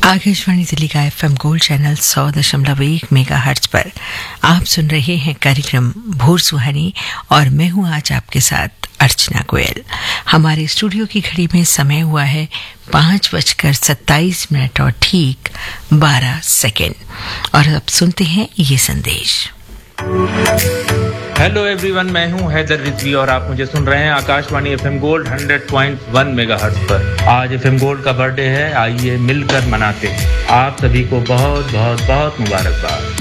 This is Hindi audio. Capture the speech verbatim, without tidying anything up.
आकाशवाणी दिल्ली का एफ एम गोल्ड चैनल सौ दशमलव एक मेगा हर्ट्ज पर आप सुन रहे हैं कार्यक्रम भोर सुहानी और मैं हूं आज आपके साथ अर्चना गोयल। हमारे स्टूडियो की घड़ी में समय हुआ है पांच बजकर सत्ताईस मिनट और ठीक बारह सेकेंड। और अब सुनते हैं ये संदेश। हेलो एवरीवन, मैं हूं हैदर रिजवी और आप मुझे सुन रहे हैं आकाशवाणी एफएम गोल्ड सौ पॉइंट एक मेगाहर्ट्ज पर। आज एफएम गोल्ड का बर्थडे है, आइए मिलकर मनाते हैं। आप सभी को बहुत बहुत बहुत मुबारकबाद।